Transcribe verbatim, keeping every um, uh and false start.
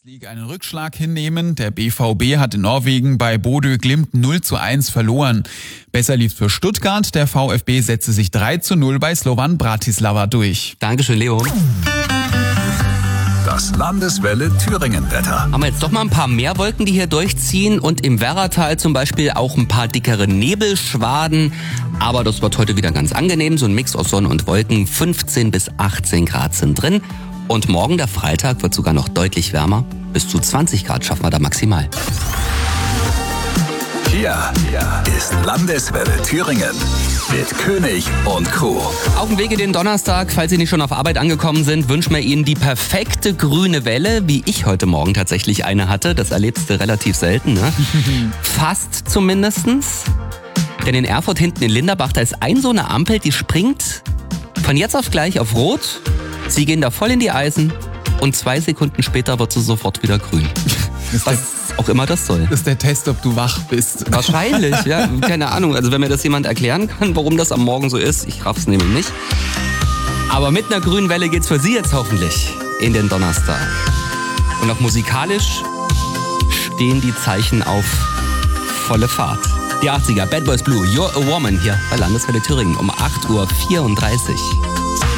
Liga einen Rückschlag hinnehmen. Der B V B hat in Norwegen bei Bodø Glimt null zu eins verloren. Besser lief's für Stuttgart. Der VfB setzte sich drei zu null bei Slovan Bratislava durch. Dankeschön, Leo. Das Landeswelle Thüringen-Wetter. Haben wir jetzt doch mal ein paar mehr Wolken, die hier durchziehen und im Werratal zum Beispiel auch ein paar dickere Nebelschwaden. Aber das wird heute wieder ganz angenehm, so ein Mix aus Sonne und Wolken. fünfzehn bis achtzehn Grad sind drin. Und morgen, der Freitag, wird sogar noch deutlich wärmer. Bis zu zwanzig Grad schaffen wir da maximal. Hier, hier ist Landeswelle Thüringen mit König und Crew. Auf dem Weg in den Donnerstag, falls Sie nicht schon auf Arbeit angekommen sind, wünschen wir Ihnen die perfekte grüne Welle, wie ich heute Morgen tatsächlich eine hatte. Das erlebst du relativ selten, ne? Fast zumindestens. Denn in Erfurt hinten in Linderbach, da ist ein so eine Ampel, die springt von jetzt auf gleich auf Rot. Sie gehen da voll in die Eisen und zwei Sekunden später wird sie sofort wieder grün. Was auch immer das soll. Das ist der Test, ob du wach bist. Wahrscheinlich, ja. Keine Ahnung. Also wenn mir das jemand erklären kann, warum das am Morgen so ist, ich raff's nämlich nicht. Aber mit einer grünen Welle geht's für Sie jetzt hoffentlich in den Donnerstag. Und auch musikalisch stehen die Zeichen auf volle Fahrt. Die achtziger, Bad Boys Blue, You're a Woman hier bei Landeswelle Thüringen um acht Uhr vierunddreißig.